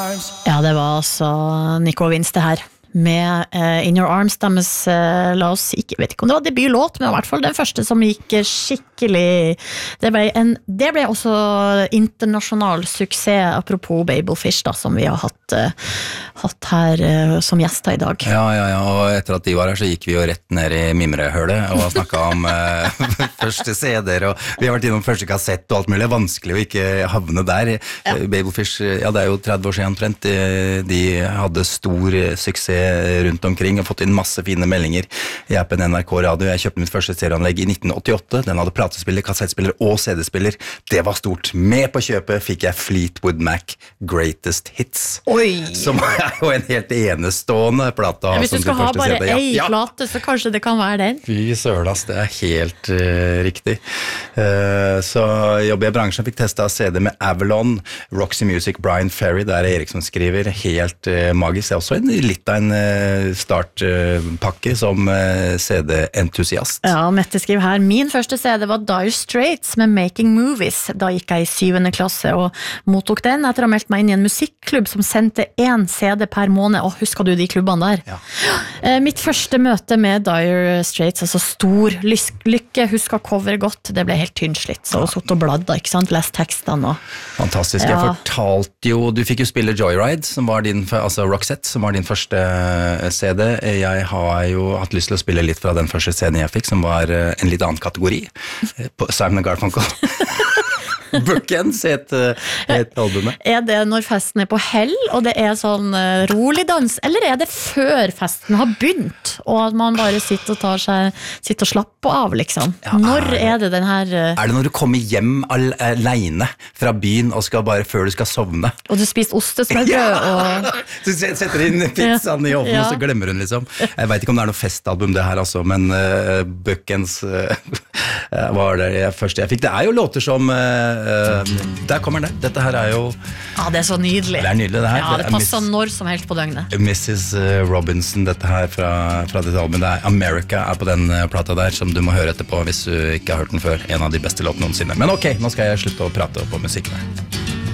Ja, det var altså Nico Vince det her med In Your Arms deres, la oss ikke, vet ikke om det var debutlåt, men i hvert fall den første som gikk skikkelig, det ble også internasjonal suksess, apropos Babelfish da, som vi har hatt her som gjester i dag. Ja, og etter at de var her så gikk vi jo rett ned i mimrehølet og snakket om første CD-er, og vi har vært innom første kassett og alt mulig, vanskelig å ikke havne der. Ja. Babelfish, ja det er jo 30 år siden omtrent, de hadde stor suksess rundt omkring og fått inn masse fine meldinger i appen NRK Radio. Jeg kjøpte mitt første serieanlegg i 1988. Den hadde platespiller, kassettspiller og CD-spiller. Det var stort. Med på kjøpet fikk jeg Fleetwood Mac Greatest Hits. Oi! Som er jo en helt enestående plate. Hvis du skal ha bare ei plate, så kanskje det kan være den. Fy sølas, det er helt riktig. Så jobber jeg i bransjen, fikk testet CD med Avalon, Roxy Music, Brian Ferry, der Erik som skriver, helt magisk. Det er også litt av en startpakke som CD-entusiast. Ja, Mette skriver her, min første CD var Dire Straits med Making Movies. Da gikk jeg i 7. klasse og mottok den etter å ha meldt meg inn i en musikklubb som sendte 1 CD per måned. Husker du de klubbene der? Ja. Mitt første møte med Dire Straits, altså stor lykke, husker cover godt, det ble helt tynnslitt, så satt og bladda, ikke sant? Lest tekstene og... Fantastisk, jeg fortalte jo, du fikk jo spille Joyride, som var din, altså Roxette, som var din første CD. Jeg har jo hatt lyst til å spille litt fra den første CD-en jeg fikk, som var en litt annen kategori, på Simon & Garfunkel. Bookends het albumet. Er det når festen er på hell, og det er sånn rolig dans, eller er det før festen har begynt, og at man bare sitter og slapper av, liksom? Ja, når er det den her... Er det når du kommer hjem alene fra byen, og skal bare før du skal sovne? Og du spiser ostesmørbrød, og... Du setter inn pizzaen i ovnen, og så glemmer hun, liksom. Jeg vet ikke om det er noe festalbum det her, altså, men Bookends var det første jeg fikk. Det er jo låter som... der kommer det. Dette her er jo... Ja, det er så nydelig. Det er nydelig, det her. Ja, det passer når som helst på døgnet. Mrs. Robinson, dette her fra dette albumet. Det er America er på den plata der, som du må høre etterpå hvis du ikke har hørt den før. En av de beste låtene noensinne. Men ok, nå skal jeg slutte å prate på musikken her.